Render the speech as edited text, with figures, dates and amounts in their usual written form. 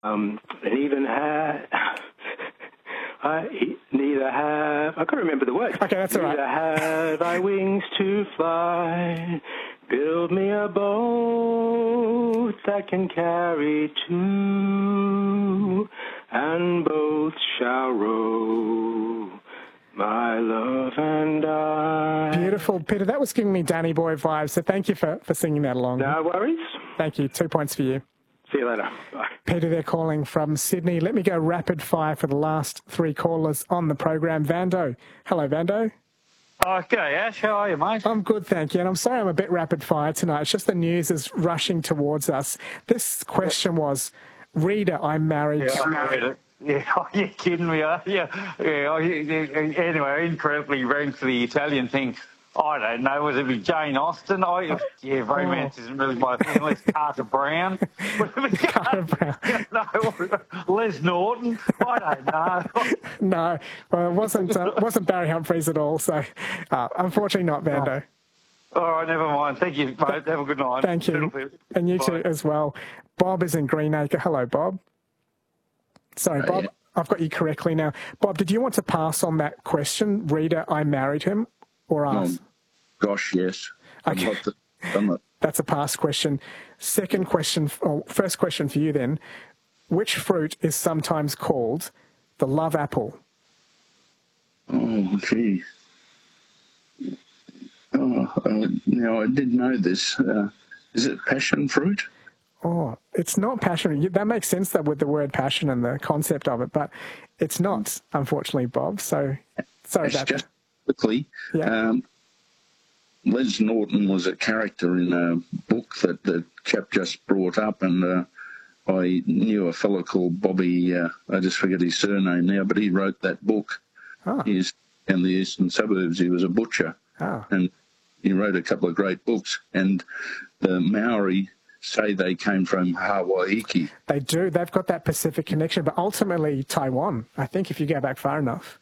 And even had I can't remember the words. Okay, that's all right. Neither have I wings to fly. Build me a boat that can carry two, and both shall row, my love and I. Beautiful, Peter. That was giving me Danny Boy vibes, so thank you for singing that along. No worries. Thank you. 2 points for you. See you later. Bye. Peter, they're calling from Sydney. Let me go rapid fire for the last three callers on the program. Vando. Hello, Vando. Okay, Ash, how are you, mate? I'm good, thank you. And I'm sorry I'm a bit rapid fire tonight. It's just the news is rushing towards us. This question was, Reader, I'm married. Yeah, I read it. Yeah, are you kidding me? Yeah. Anyway, incorrectly ranked the Italian thing. I don't know. Was it with Jane Austen? Romance isn't really my thing. Unless Carter Brown. Carter Brown. No, Les Norton. I don't know. No, well, it wasn't Barry Humphries at all. So, unfortunately, not Vando. All right, never mind. Thank you, mate. Have a good night. Thank you. And you too as well. Bob is in Greenacre. Hello, Bob. Sorry, Bob. Yeah. I've got you correctly now. Bob, did you want to pass on that question? Reader, I married him, or ask? Gosh, yes. Okay. That's a pass question. Second question, or first question for you then. Which fruit is sometimes called the love apple? Oh, gee. Now, I did know this. Is it passion fruit? Oh, it's not passion. That makes sense, though, with the word passion and the concept of it, but it's not, unfortunately, Bob. So, sorry about that. Just quickly, Les Norton was a character in a book that the chap just brought up, and I knew a fellow called Bobby, I just forget his surname now, but he wrote that book. He's in the eastern suburbs. He was a butcher, and he wrote a couple of great books, and the Maori say they came from Hawaii. They do. They've got that Pacific connection, but ultimately Taiwan, I think, if you go back far enough.